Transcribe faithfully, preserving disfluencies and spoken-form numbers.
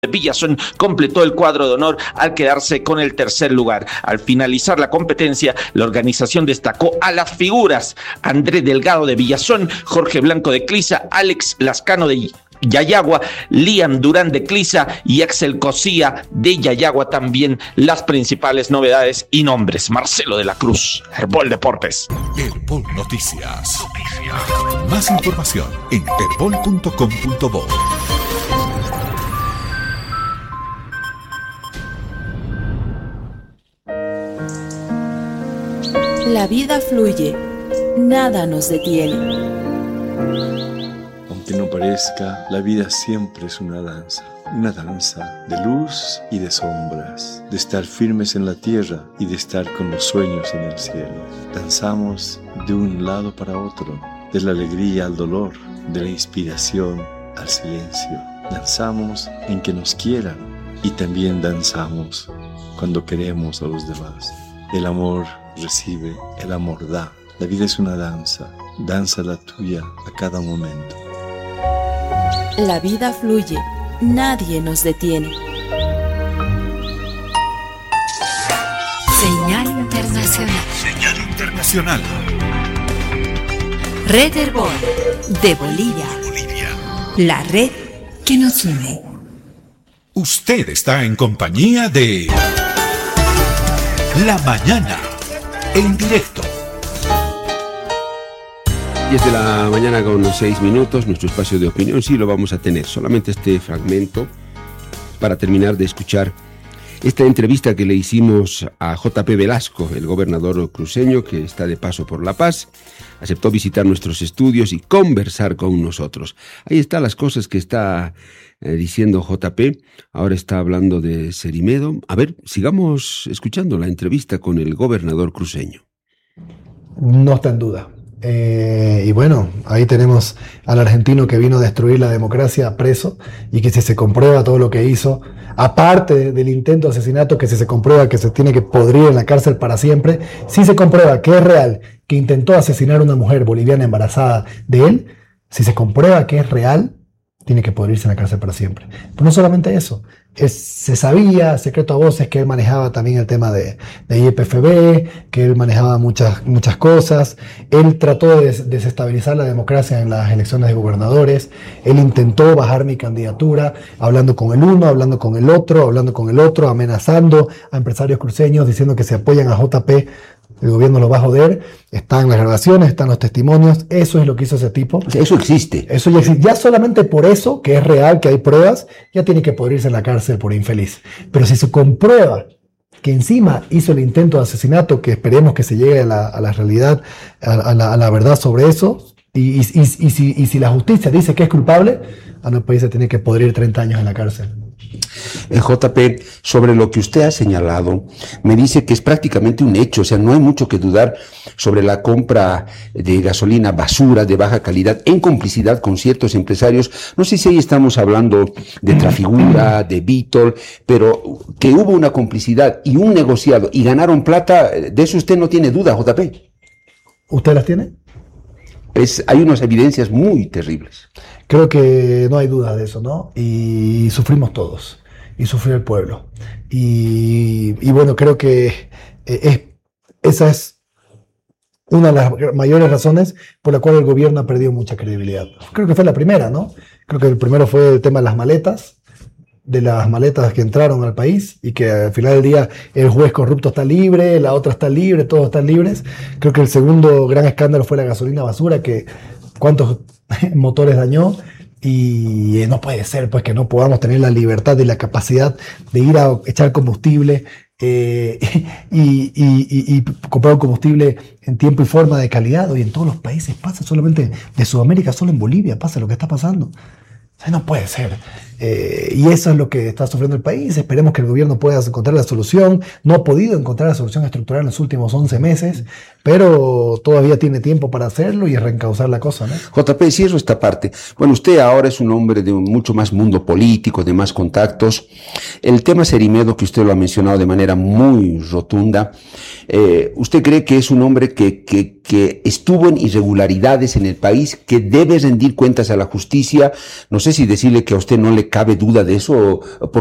Villazón completó el cuadro de honor al quedarse con el tercer lugar. Al finalizar la competencia, la organización destacó a las figuras: André Delgado de Villazón, Jorge Blanco de Clisa, Alex Lascano de Yayagua, Liam Durán de Clisa y Axel Cosía de Yayagua. También las principales novedades y nombres. Marcelo de la Cruz, Herbol Deportes. Herbol Noticias. Noticias. Más información en herbol punto com punto bo. La vida fluye, nada nos detiene. Aunque no parezca, la vida siempre es una danza. Una danza de luz y de sombras, de estar firmes en la tierra y de estar con los sueños en el cielo. Danzamos de un lado para otro, de la alegría al dolor, de la inspiración al silencio. Danzamos en que nos quieran y también danzamos cuando queremos a los demás. El amor recibe, el amor da. La vida es una danza, danza la tuya a cada momento. La vida fluye, nadie nos detiene. Señal internacional. Señal internacional. Red Herbol de Bolivia. Bolivia. La red que nos une. Usted está en compañía de La Mañana, en directo. diez de la mañana con seis minutos, nuestro espacio de opinión sí lo vamos a tener. Solamente este fragmento para terminar de escuchar esta entrevista que le hicimos a J P Velasco, el gobernador cruceño que está de paso por La Paz. Aceptó visitar nuestros estudios y conversar con nosotros. Ahí están las cosas que está eh, diciendo J P. Ahora está hablando de Cerimedo. A ver, sigamos escuchando la entrevista con el gobernador cruceño. No está en duda. Eh, y bueno, ahí tenemos al argentino que vino a destruir la democracia preso y que si se comprueba todo lo que hizo, aparte del intento de asesinato, que si se comprueba que se tiene que podrir en la cárcel para siempre, si se comprueba que es real, que intentó asesinar a una mujer boliviana embarazada de él, si se comprueba que es real, tiene que podrirse en la cárcel para siempre. Pero no solamente eso, es, se sabía, secreto a voces, que él manejaba también el tema de, de I P F B, que él manejaba muchas, muchas cosas. Él trató de des, desestabilizar la democracia en las elecciones de gobernadores. Él intentó bajar mi candidatura, hablando con el uno, hablando con el otro, hablando con el otro, amenazando a empresarios cruceños, diciendo que si apoyan a J P, el gobierno lo va a joder. Están las grabaciones, están los testimonios. Eso es lo que hizo ese tipo. O sea, eso existe. Eso ya existe. Ya solamente por eso, que es real, que hay pruebas, ya tiene que podrirse en la cárcel por infeliz. Pero si se comprueba que encima hizo el intento de asesinato, que esperemos que se llegue a la, a la realidad, a, a, la, a la verdad sobre eso, y, y, y, y, si, y si la justicia dice que es culpable, a nuestro país se tiene que podrir treinta años en la cárcel. J P, sobre lo que usted ha señalado, me dice que es prácticamente un hecho, o sea, no hay mucho que dudar sobre la compra de gasolina basura de baja calidad en complicidad con ciertos empresarios. No sé si ahí estamos hablando de Trafigura, de Vitol, pero que hubo una complicidad y un negociado y ganaron plata, de eso usted no tiene duda, J P. ¿Usted las tiene? Es, hay unas evidencias muy terribles. Creo que no hay duda de eso, ¿no? Y sufrimos todos, y sufrió el pueblo. Y, y bueno, creo que es, esa es una de las mayores razones por la cual el gobierno ha perdido mucha credibilidad. Creo que fue la primera, ¿no? Creo que el primero fue el tema de las maletas, de las maletas que entraron al país y que al final del día el juez corrupto está libre, la otra está libre, todos están libres. Creo que el segundo gran escándalo fue la gasolina basura, que cuántos motores dañó, y no puede ser pues que no podamos tener la libertad y la capacidad de ir a echar combustible eh, y, y, y, y comprar un combustible en tiempo y forma de calidad. Hoy en todos los países pasa, solamente de Sudamérica, solo en Bolivia pasa lo que está pasando. O sea, no puede ser. Eh, y eso es lo que está sufriendo el país. Esperemos que el gobierno pueda encontrar la solución. No ha podido encontrar la solución estructural en los últimos once meses, pero todavía tiene tiempo para hacerlo y reencauzar la cosa, ¿no? J P, cierro esta parte. Bueno, usted ahora es un hombre de mucho más mundo político, de más contactos. El tema Cerimedo, que usted lo ha mencionado de manera muy rotunda, eh, ¿usted cree que es un hombre que, que que estuvo en irregularidades en el país, que debe rendir cuentas a la justicia. No sé si decirle que a usted no le cabe duda de eso,